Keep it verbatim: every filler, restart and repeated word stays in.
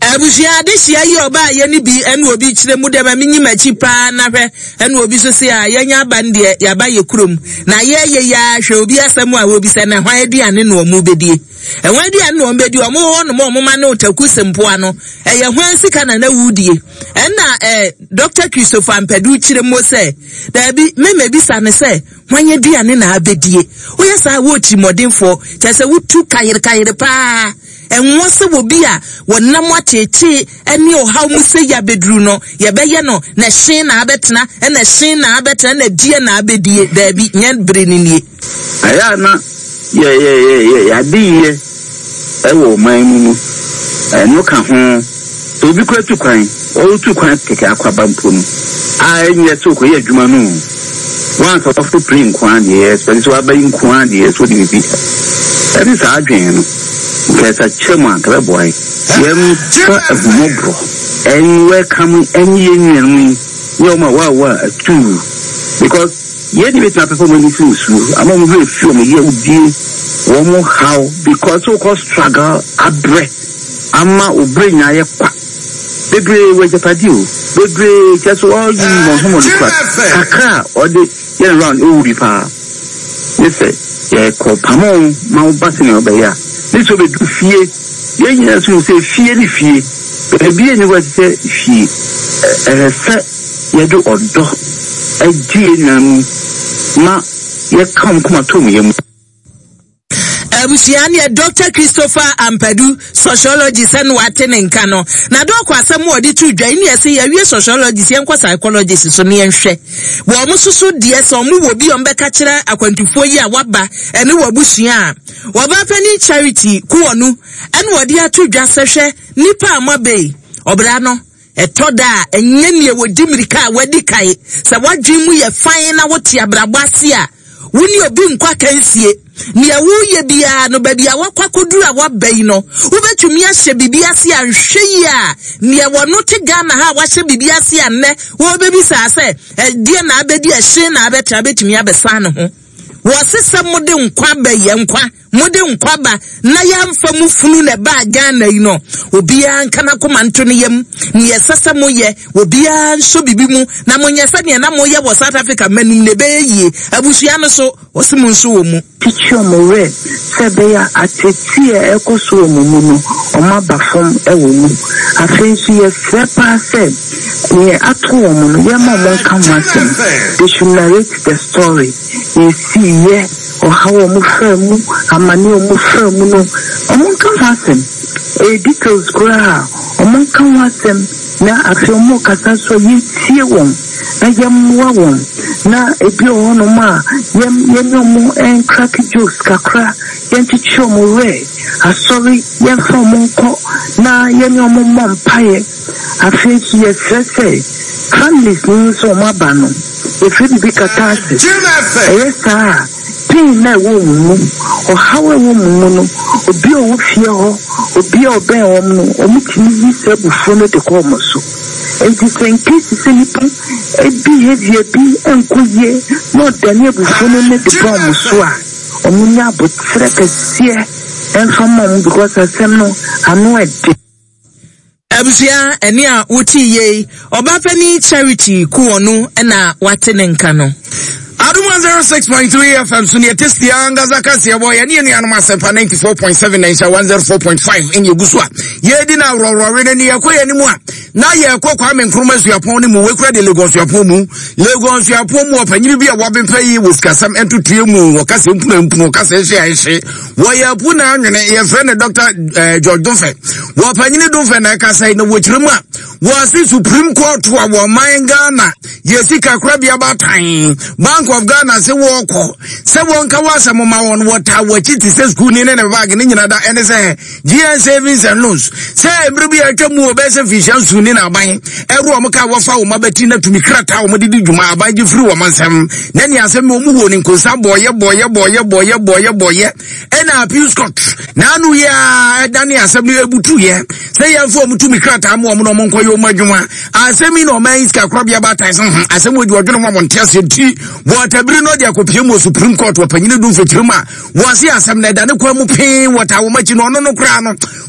Abusia de hia yi oba ye ni bi ene obi kire mu de ma minyi machi pa na hwe ene obi so se a ye nya ba nde ya ba ye kurom na ye ye ya hwe obi asem a obi se na hwan aduane no mu bedie enwa aduane no bedie omo ho no mo ma no taku sempo ano eye hwan sika na na wudie ena eh Doctor Christopher Ampadu kire mo se da bi me me bisa ne se hwan aduane na abedie wo ye sa wo timodinfo chese wutu kayire kayire pa enwo se wo bia wonam acheche eni ohaw mu se ya bedru no ye beye no na hyen na abetena na hyen na abetena na die na abedie da bi nyen brenini aya na ye ye ye ya die ewo man mu eno ka ho to bi kwa tukwan o tukwan keke akwaba mpo no a enye so ko ye adwuma no one sort of print kwan ye especially so abayin kwan ye so di bi that is adwen no Kesa chema kaba boy yem ka abumobro anywhere coming any any yo ma wa wa two because ye di better people when you feel so am am very few me ye udi one more how because so called struggle abre ama obre nya ye kwa bebre we japadi o bebre just all you mo mo di kwa kaka or the ye around o ri pa ye say ye ko pamon ma obase ne obeya this will be fear. Yen as you say fear the fear. But be anywhere say fear. Uh set ye do odo. A genium ma ye come come to me. Abusiani Doctor Christopher Ampadu sociologist and waten in Kano. Na do kwa samu odi tu dwa ni ese ye wie sociologist yen kwa psychologist so ne nhwe. Wo mo susu de so mo wo bi on be ka kire akwantufo yi a waba ene wo busua. Wo ba pani charity ku wonu ene wo de atu dwa sehwe nipa amabe. Obra no etoda enye ne wo dimirika wadi kai. Sa wadwi mu ye fan na wote abrabase a woni obi nkwa kansie ni awuye bia no ba bia wakwa koduru a wabai no wobetumi ahye bibia se anhwe yi a ni wono te Ghana ha wahye bibia se anne wo bebisa se die na abedi ahye na abetra betumi abesa no ho wo sesa mode nkwa ba ye nkwa mode nkwa ba na yamfa mu funu ne ba Ghana yi no obia nkana koma nto ne yam ni esesa mo ye obia nso bibi mu na monye se ne na mo ye wo South Africa manum ne be yi abusua no so osimu nso wo mu teacher mo re sebeya ateti e ekoso mo mu no o ma ba fom e wo mu afensu ye frepa said ni ato wo mu no ye ma mo kan wasen they should narrate the story you see ye o hawo mu famu amani o mu famu no o mo kan wasen e details gra o mo kan wasen na afi mo kasa so ye tie won na yem wa won na ebi o no ma yem yem mo en crack jokes kakra yen ti chomo re asori yen fo mo ko na yen mo mo mpaye afi ye sese families ni so ma ba no e fi bi katase e sa pin na wo mu o hawe wo mu no obi o wo fie ho obi o ben o mu o mu tini yi se bu fo no de ko mo so and this in case is anything a behavior be and coye not the neighbor for no make the bomb so o munya but frekesie and from mom because I say no I know it abusia eni a wuti ye obafani charity ku onu na watene nka no Adum one oh six point three F M Sunia Testi anga zakasi boy ani ani anuma sepa ninety-four point seven nine one oh four point five in Yeguswa ye di na ro ro re ni yakoye ni mu a na ye kwa kwa me nkruma suapon ni mu we kura de Lagos suapon mu Lagos suapon mu opanyiri bi a wabempa yi woskasam entutie mu wokase mpuna mpuna wokase hye ahye wo ye pu na anwene ye friend Doctor George Dunfe wo opanyiri Dunfe na ka sai na wo kyeremu a wo asi Supreme Court wa wo man Ghana ye sika kura bi abatan Bank of Ghana se woko se wonka wasa mama won wota wachiti se school ni ne bag ni nyina da ene se G N savings and loans se ebru bi atwamu obese fishan su ni na ban eru o mka wofa wo mabati na tumi krata wo mdidi dwuma aban gi free wo mansem na ni asem mo mu wo ni nkosa boye boye boye boye boye boye ena appeals court na anu ya dani asem ni ebutu ye se ye fo mo tumi krata mo mo no mo nkoyo madwuma asem ni no man iska krobia batan asem wo di odwene mo mo ntiase ti watabiri no dia kopie mo Supreme Court wapanyine dum fetirima wasi asem na da ne kwa mu pin wata wo machi no no no kra no